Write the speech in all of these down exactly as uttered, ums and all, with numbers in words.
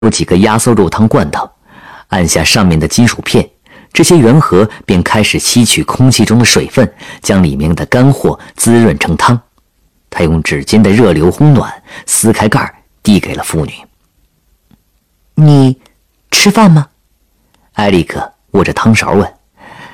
有几个压缩肉汤罐头，按下上面的金属片，这些圆核便开始吸取空气中的水分，将里面的干货滋润成汤。他用指尖的热流烘暖，撕开盖，递给了妇女。你吃饭吗？埃里克握着汤勺问。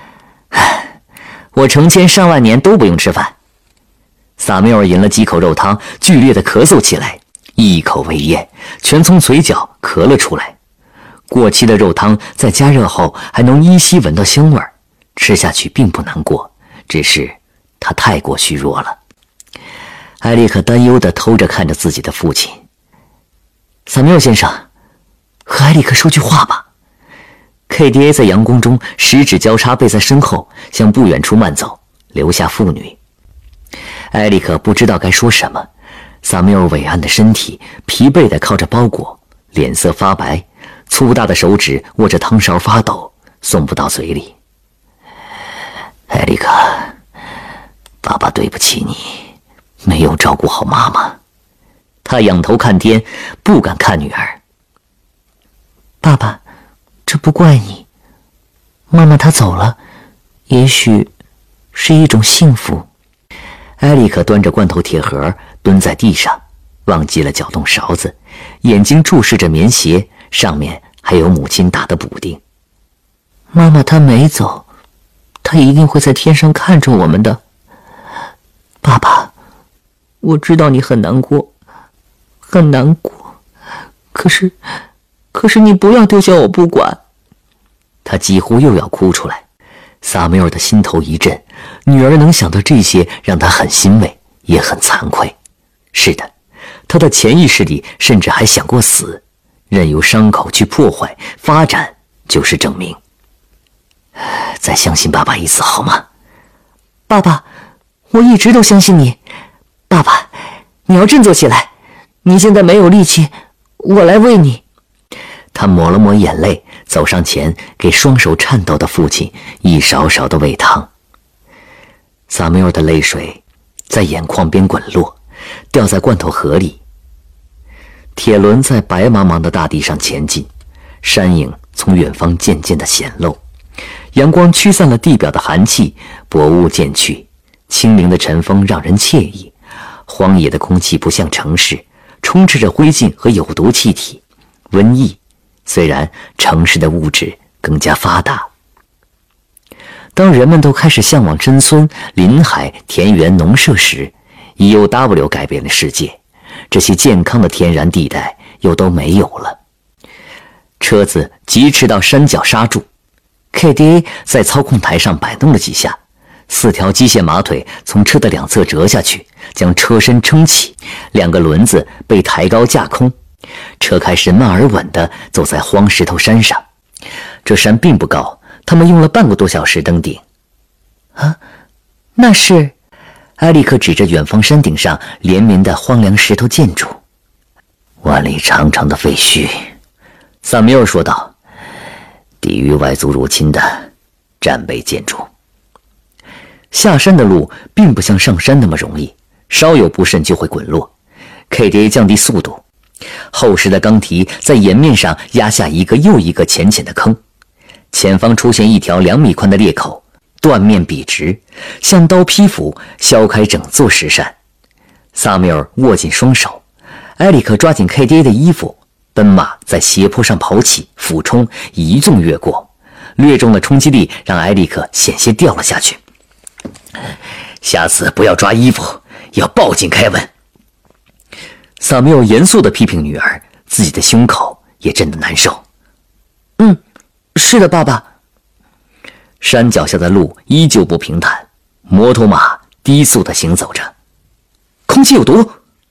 我成千上万年都不用吃饭。萨缪尔饮了几口肉汤，剧烈的咳嗽起来，一口未咽，全从嘴角咳了出来。过期的肉汤在加热后还能依稀闻到香味儿，吃下去并不难过，只是他太过虚弱了。埃里克担忧地偷着看着自己的父亲。萨缪尔先生，和埃里克说句话吧。K D A 在阳光中十指交叉背在身后，向不远处慢走，留下妇女。埃里克不知道该说什么，萨缪尔伟岸的身体疲惫地靠着包裹，脸色发白，粗大的手指握着汤勺发抖，送不到嘴里。埃里克，爸爸对不起你，没有照顾好妈妈。他仰头看天，不敢看女儿。爸爸，这不怪你。妈妈她走了，也许是一种幸福。埃里克端着罐头铁盒蹲在地上，忘记了搅动勺子，眼睛注视着棉鞋，上面还有母亲打的补丁。妈妈她没走，她一定会在天上看着我们的。爸爸，我知道你很难过，很难过，可是可是你不要丢下我不管。他几乎又要哭出来。萨缪尔的心头一震，女儿能想到这些让他很欣慰，也很惭愧。是的，他的潜意识里甚至还想过死，任由伤口去破坏发展，就是证明。再相信爸爸一次好吗？爸爸，我一直都相信你。爸爸，你要振作起来，你现在没有力气，我来喂你。他抹了抹眼泪，走上前给双手颤抖的父亲一勺勺的喂汤。萨缪尔的泪水在眼眶边滚落，掉在罐头盒里。铁轮在白茫茫的大地上前进，山影从远方渐渐地显露，阳光驱散了地表的寒气，薄雾渐去，清灵的晨风让人惬意。荒野的空气不像城市，充斥着灰烬和有毒气体，瘟疫。虽然城市的物质更加发达，当人们都开始向往真村、林海、田园、农舍时 ，E O W 改变了世界，这些健康的天然地带又都没有了。车子疾驰到山脚刹住 ，K D A 在操控台上摆动了几下，四条机械马腿从车的两侧折下去，将车身撑起，两个轮子被抬高架空。车开始慢而稳地走在荒石头山上，这山并不高，他们用了半个多小时登顶。啊，那是……埃里克指着远方山顶上连绵的荒凉石头建筑。万里长长的废墟，萨缪尔说道，抵御外族入侵的战备建筑。下山的路并不像上山那么容易，稍有不慎就会滚落。K D A 降低速度，厚实的钢蹄在岩面上压下一个又一个浅浅的坑，前方出现一条两米宽的裂口，断面笔直，像刀劈斧，削开整座石山。萨缪尔握紧双手，埃里克抓紧 K D A 的衣服，奔马在斜坡上跑起，俯冲，一纵越过，略重的冲击力让埃里克险些掉了下去。下次不要抓衣服，要抱紧凯文。萨缪尔严肃地批评女儿，自己的胸口也震得难受。嗯，是的，爸爸。山脚下的路依旧不平坦，摩托马低速地行走着。空气有毒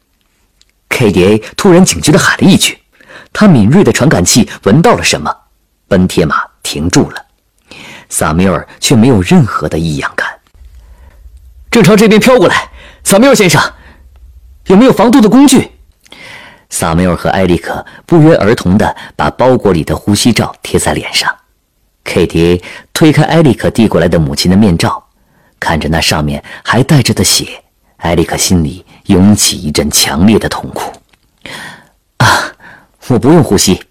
！K D A 突然警觉地喊了一句，他敏锐的传感器闻到了什么，奔铁马停住了。萨缪尔却没有任何的异样感。正朝这边飘过来，萨缪尔先生，有没有防毒的工具？萨缪尔和埃里克不约而同地把包裹里的呼吸罩贴在脸上。K D A 推开埃里克递过来的母亲的面罩，看着那上面还带着的血，埃里克心里涌起一阵强烈的痛苦。啊，我不用呼吸。